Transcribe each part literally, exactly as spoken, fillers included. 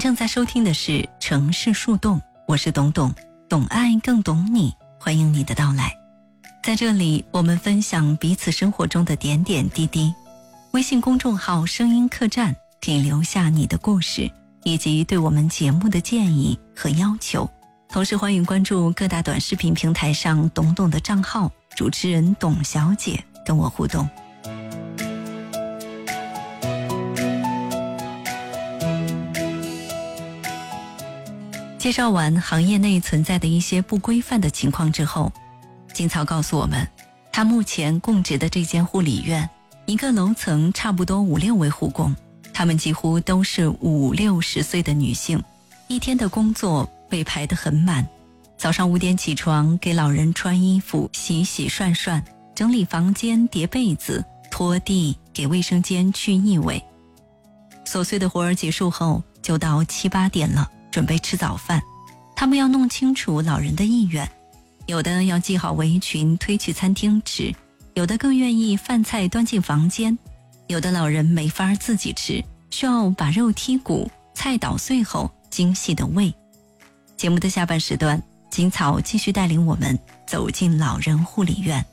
正在收听的是城市树洞，我是董董，懂爱更懂你，欢迎你的到来。在这里，我们分享彼此生活中的点点滴滴。微信公众号声音客栈可以留下你的故事以及对我们节目的建议和要求，同时欢迎关注各大短视频平台上董董的账号，主持人董小姐跟我互动。介绍完行业内存在的一些不规范的情况之后，金草告诉我们，他目前供职的这间护理院，一个楼层差不多五六位护工，他们几乎都是五六十岁的女性，一天的工作被排得很满。早上五点起床，给老人穿衣服、洗洗涮涮，整理房间、叠被子、拖地，给卫生间去异味。琐碎的活儿结束后，就到七八点了，准备吃早饭。他们要弄清楚老人的意愿，有的要系好围裙推去餐厅吃，有的更愿意饭菜端进房间，有的老人没法自己吃，需要把肉剔骨，菜捣碎后精细的喂。节目的下半时段，金草继续带领我们走进老人护理院。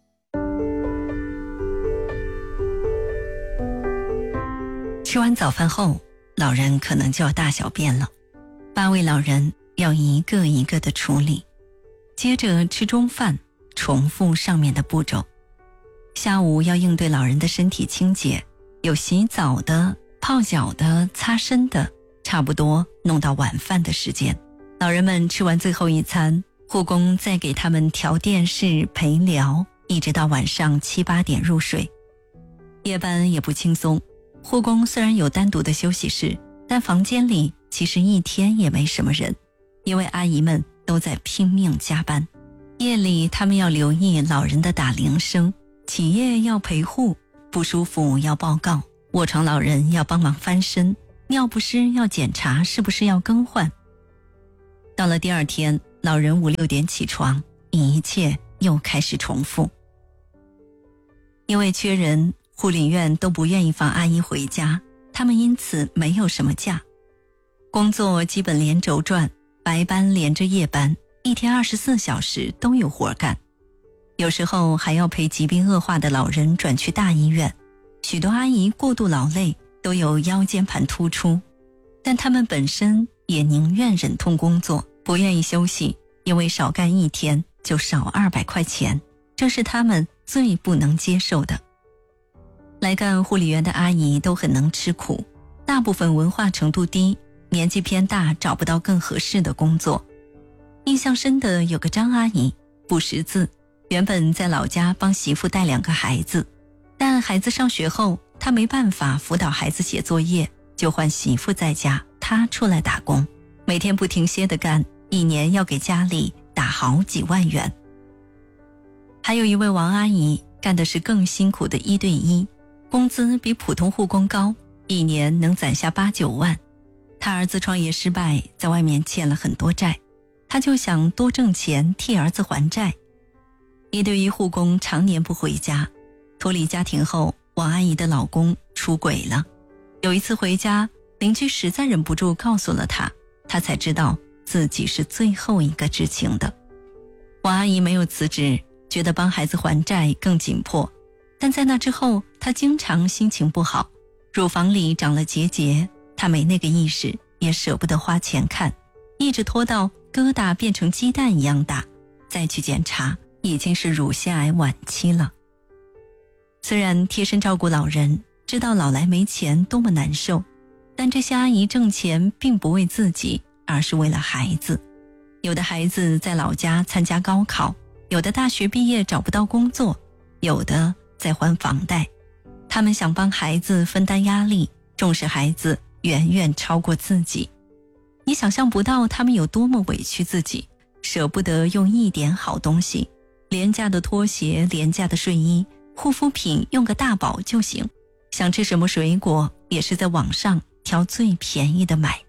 吃完早饭后，老人可能就要大小便了，八位老人要一个一个的处理，接着吃中饭，重复上面的步骤。下午要应对老人的身体清洁，有洗澡的、泡脚的、擦身的，差不多弄到晚饭的时间。老人们吃完最后一餐，护工再给他们调电视陪聊，一直到晚上七八点入睡。夜班也不轻松，护工虽然有单独的休息室，但房间里其实一天也没什么人，因为阿姨们都在拼命加班。夜里他们要留意老人的打铃声，起夜要陪护，不舒服要报告，卧床老人要帮忙翻身，尿不湿要检查是不是要更换。到了第二天，老人五六点起床，一切又开始重复。因为缺人，护理院都不愿意放阿姨回家，他们因此没有什么假。工作基本连轴转，白班连着夜班，一天二十四小时都有活干。有时候还要陪疾病恶化的老人转去大医院，许多阿姨过度劳累，都有腰间盘突出，但他们本身也宁愿忍痛工作，不愿意休息，因为少干一天就少二百块钱，这是他们最不能接受的。来干护理员的阿姨都很能吃苦，大部分文化程度低，年纪偏大，找不到更合适的工作。印象深的有个张阿姨，不识字，原本在老家帮媳妇带两个孩子，但孩子上学后，她没办法辅导孩子写作业，就换媳妇在家，她出来打工，每天不停歇地干，一年要给家里打好几万元。还有一位王阿姨，干的是更辛苦的一对一，工资比普通护工高，一年能攒下八九万。他儿子创业失败，在外面欠了很多债，他就想多挣钱替儿子还债。一对一护工常年不回家，脱离家庭后，王阿姨的老公出轨了。有一次回家，邻居实在忍不住告诉了他，他才知道自己是最后一个知情的。王阿姨没有辞职，觉得帮孩子还债更紧迫，但在那之后，她经常心情不好，乳房里长了结节，她没那个意识，也舍不得花钱看，一直拖到疙瘩变成鸡蛋一样大，再去检查，已经是乳腺癌晚期了。虽然贴身照顾老人，知道老来没钱多么难受，但这些阿姨挣钱并不为自己，而是为了孩子。有的孩子在老家参加高考，有的大学毕业找不到工作，有的在还房贷。他们想帮孩子分担压力，重视孩子远远超过自己。你想象不到他们有多么委屈自己，舍不得用一点好东西，廉价的拖鞋、廉价的睡衣、护肤品用个大宝就行，想吃什么水果也是在网上挑最便宜的买。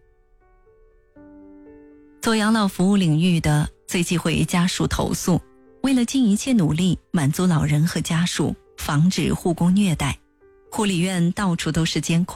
做养老服务领域的最忌讳家属投诉，为了尽一切努力满足老人和家属，防止护工虐待，护理院到处都是监控，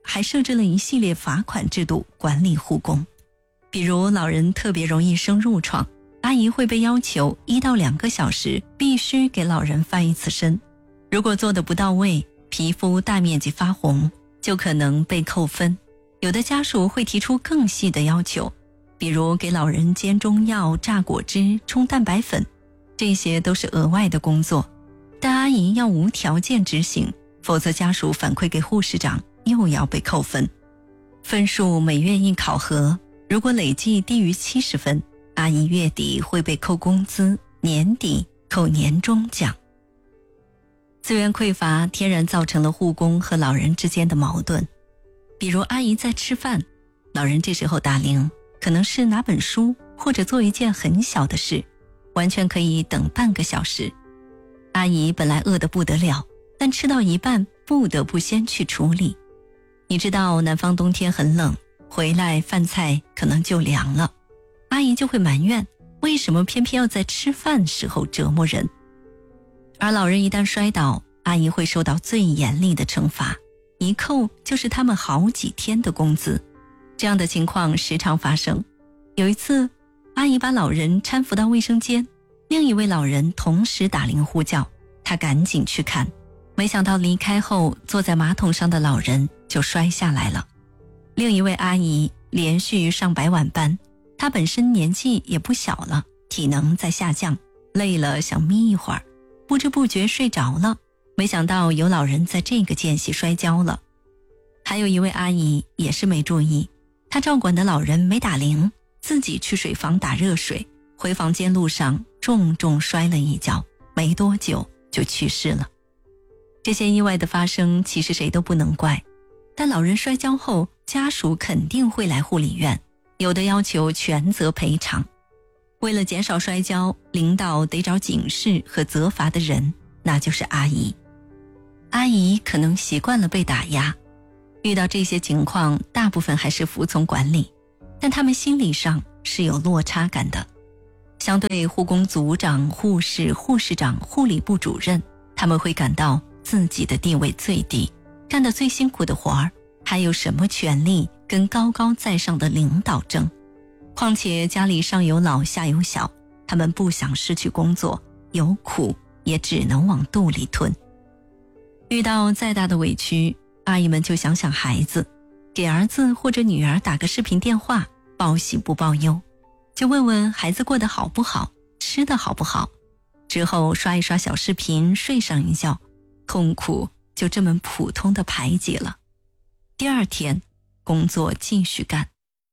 还设置了一系列罚款制度管理护工。比如老人特别容易生褥疮，阿姨会被要求一到两个小时必须给老人翻一次身，如果做得不到位，皮肤大面积发红，就可能被扣分。有的家属会提出更细的要求，比如给老人煎中药、榨果汁、冲蛋白粉，这些都是额外的工作，但阿姨要无条件执行，否则家属反馈给护士长又要被扣分。分数每月一考核，如果累计低于七十分，阿姨月底会被扣工资，年底扣年终奖。资源匮乏天然造成了护工和老人之间的矛盾，比如阿姨在吃饭，老人这时候打铃，可能是拿本书或者做一件很小的事，完全可以等半个小时。阿姨本来饿得不得了，但吃到一半不得不先去处理。你知道南方冬天很冷，回来饭菜可能就凉了，阿姨就会埋怨为什么偏偏要在吃饭时候折磨人。而老人一旦摔倒，阿姨会受到最严厉的惩罚，一扣就是他们好几天的工资。这样的情况时常发生。有一次，阿姨把老人搀扶到卫生间，另一位老人同时打铃呼叫，她赶紧去看，没想到离开后坐在马桶上的老人就摔下来了。另一位阿姨连续上百晚班，她本身年纪也不小了，体能在下降，累了想眯一会儿，不知不觉睡着了，没想到有老人在这个间隙摔跤了。还有一位阿姨也是没注意，她照管的老人没打铃，自己去水房打热水，回房间路上重重摔了一跤，没多久就去世了。这些意外的发生其实谁都不能怪，但老人摔跤后家属肯定会来护理院，有的要求全责赔偿。为了减少摔跤，领导得找警示和责罚的人，那就是阿姨。阿姨可能习惯了被打压，遇到这些情况大部分还是服从管理，但他们心理上是有落差感的。相对护工组长、护士、护士长、护理部主任，他们会感到自己的地位最低，干得最辛苦的活儿，还有什么权利跟高高在上的领导争？况且家里上有老下有小，他们不想失去工作，有苦也只能往肚里吞。遇到再大的委屈，阿姨们就想想孩子，给儿子或者女儿打个视频电话，报喜不报忧，就问问孩子过得好不好，吃得好不好，之后刷一刷小视频，睡上一觉，痛苦就这么普通的排解了。第二天工作继续干。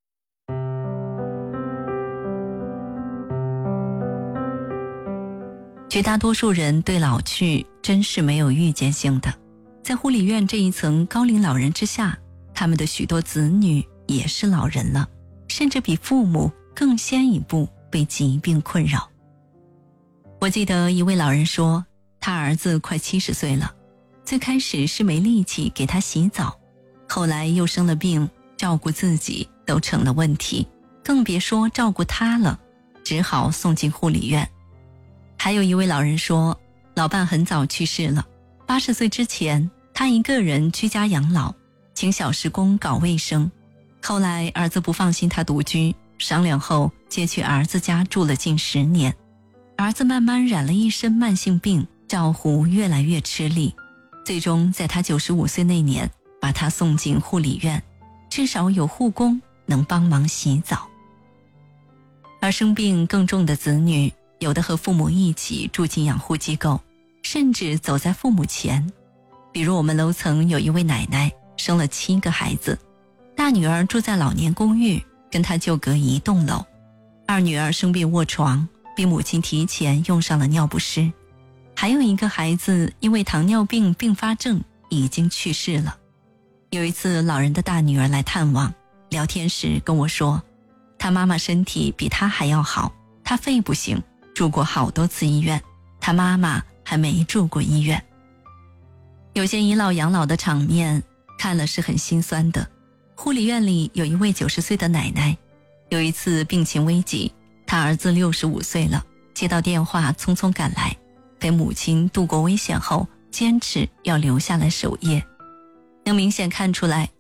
绝大多数人对老去真是没有预见性的，在护理院这一层高龄老人之下，他们的许多子女也是老人了，甚至比父母更先一步被疾病困扰。我记得一位老人说，他儿子快七十岁了，最开始是没力气给他洗澡，后来又生了病，照顾自己都成了问题，更别说照顾他了，只好送进护理院。还有一位老人说，老伴很早去世了，八十岁之前他一个人居家养老，请小时工搞卫生，后来儿子不放心他独居，商量后接去儿子家住了近十年。儿子慢慢染了一身慢性病，照顾越来越吃力，最终在他九十五岁那年把他送进护理院，至少有护工能帮忙洗澡。而生病更重的子女，有的和父母一起住进养护机构，甚至走在父母前。比如我们楼层有一位奶奶生了七个孩子，大女儿住在老年公寓，跟她就隔一栋楼，二女儿生病卧床，比母亲提前用上了尿不湿，还有一个孩子因为糖尿病并发症已经去世了。有一次老人的大女儿来探望，聊天时跟我说，她妈妈身体比她还要好，她肺不行，住过好多次医院，她妈妈还没住过医院。有些倚老养老的场面看了是很心酸的。护理院里有一位九十岁的奶奶，有一次病情危急，她儿子六十五岁了，接到电话匆匆赶来，陪母亲度过危险后坚持要留下来守夜。能明显看出来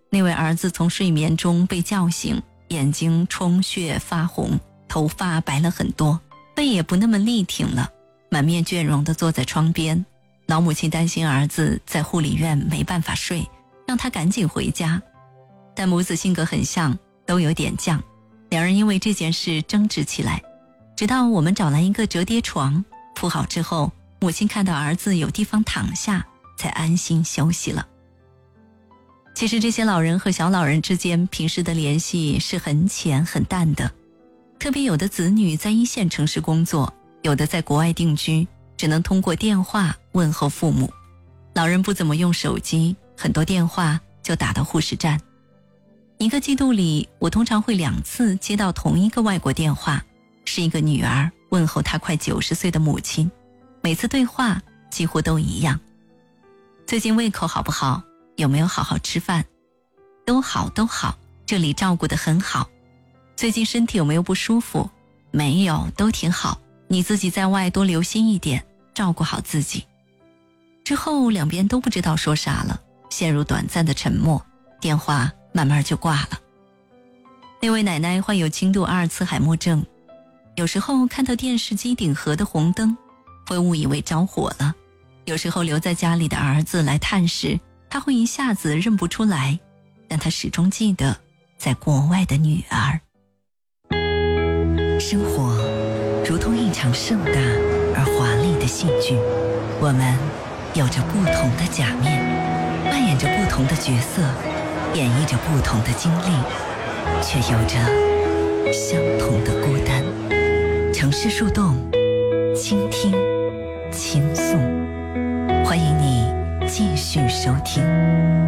那位儿子从睡眠中被叫醒，眼睛充血发红，头发白了很多，背也不那么力挺了，满面倦容地坐在窗边。老母亲担心儿子在护理院没办法睡，让他赶紧回家。但母子性格很像，都有点犟，两人因为这件事争执起来，直到我们找来一个折叠床铺好之后，母亲看到儿子有地方躺下，才安心休息了。其实这些老人和小老人之间平时的联系是很浅很淡的，特别有的子女在一线城市工作，有的在国外定居，只能通过电话问候父母。老人不怎么用手机，很多电话就打到护士站。一个季度里，我通常会两次接到同一个外国电话，是一个女儿问候她快九十岁的母亲，每次对话几乎都一样。最近胃口好不好？有没有好好吃饭？都好都好，这里照顾得很好。最近身体有没有不舒服？没有，都挺好。你自己在外多留心一点，照顾好自己。之后两边都不知道说啥了，陷入短暂的沉默，电话慢慢就挂了。那位奶奶患有轻度阿尔茨海默症，有时候看到电视机顶盒的红灯，会误以为着火了。有时候留在家里的儿子来探视，他会一下子认不出来，但他始终记得在国外的女儿。生活如同一场盛大而华丽的戏剧，我们有着不同的假面，扮演着不同的角色，演绎着不同的经历，却有着相同的孤单。城市树洞，倾听，倾诉，欢迎你继续收听。